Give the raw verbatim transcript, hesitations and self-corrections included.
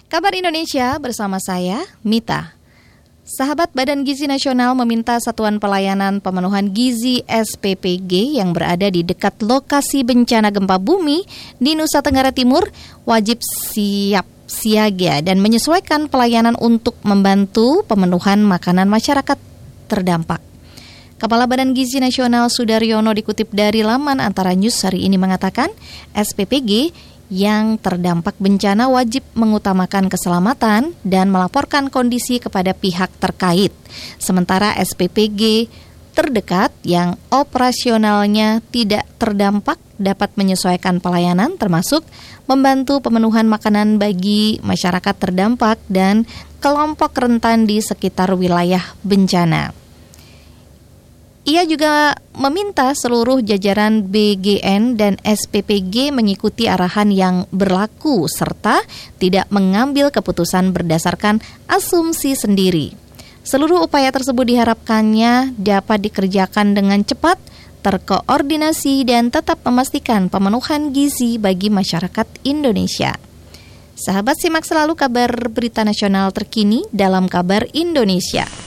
Kabar Indonesia bersama saya, Mita. Sahabat Badan Gizi Nasional meminta Satuan Pelayanan Pemenuhan Gizi S P P G yang berada di dekat lokasi bencana gempa bumi di Nusa Tenggara Timur wajib siap siaga dan menyesuaikan pelayanan untuk membantu pemenuhan makanan masyarakat terdampak. Kepala Badan Gizi Nasional Sudaryono dikutip dari laman Antara News hari ini mengatakan S P P G yang terdampak bencana wajib mengutamakan keselamatan dan melaporkan kondisi kepada pihak terkait. Sementara S P P G terdekat yang operasionalnya tidak terdampak dapat menyesuaikan pelayanan termasuk membantu pemenuhan makanan bagi masyarakat terdampak dan kelompok rentan di sekitar wilayah bencana. Ia juga meminta seluruh jajaran B G N dan S P P G mengikuti arahan yang berlaku serta tidak mengambil keputusan berdasarkan asumsi sendiri. Seluruh upaya tersebut diharapkannya dapat dikerjakan dengan cepat, terkoordinasi dan tetap memastikan pemenuhan gizi bagi masyarakat Indonesia. Sahabat, simak selalu kabar berita nasional terkini dalam Kabar Indonesia.